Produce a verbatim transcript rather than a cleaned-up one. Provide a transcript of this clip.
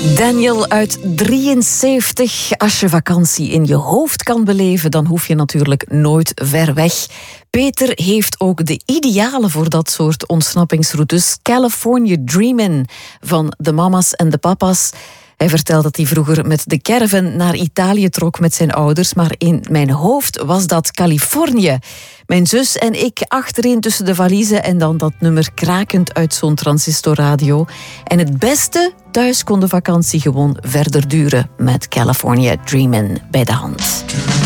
Daniel uit drieënzeventig. Als je vakantie in je hoofd kan beleven, dan hoef je natuurlijk nooit ver weg. Peter heeft ook de idealen voor dat soort ontsnappingsroutes. California Dreamin' van de mama's en de papa's. Hij vertelt dat hij vroeger met de caravan naar Italië trok met zijn ouders, maar in mijn hoofd was dat Californië. Mijn zus en ik achterin tussen de valiezen en dan dat nummer krakend uit zo'n transistorradio. En het beste, thuis kon de vakantie gewoon verder duren met California Dreamin' bij de hand.